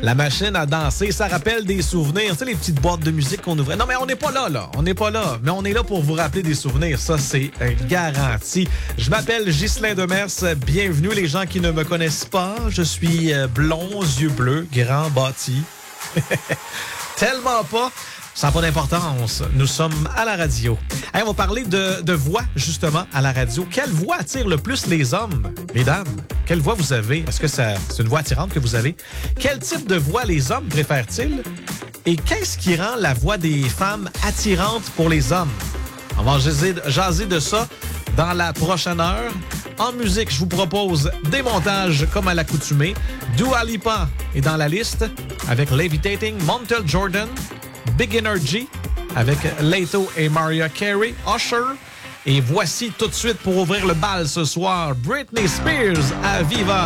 La machine à danser, ça rappelle des souvenirs. Tu sais, les petites boîtes de musique qu'on ouvrait. Non, mais on n'est pas là. On n'est pas là. Mais on est là pour vous rappeler des souvenirs. Ça, c'est garanti. Je m'appelle Ghislain Demers. Bienvenue, les gens qui ne me connaissent pas. Je suis blond, yeux bleus, grand, bâti. Tellement pas. Ça n'a pas d'importance. Nous sommes à la radio. Hey, on va parler de voix, justement, à la radio. Quelle voix attire le plus les hommes, mesdames? Quelle voix vous avez? Est-ce que c'est une voix attirante que vous avez? Quel type de voix les hommes préfèrent-ils? Et qu'est-ce qui rend la voix des femmes attirante pour les hommes? On va jaser de ça dans la prochaine heure. En musique, je vous propose des montages comme à l'accoutumée. Dua Lipa est dans la liste avec Levitating, Montel Jordan, Big Energy avec Leto et Mariah Carey, Usher. Et voici tout de suite pour ouvrir le bal ce soir, Britney Spears à Viva.